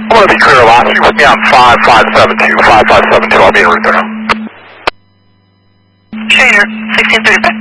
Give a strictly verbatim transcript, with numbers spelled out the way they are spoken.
I'm going to be clear, last you with me on five five seven two, five five seven two, I'll be in route there. Trainer, sixteen thirty-five.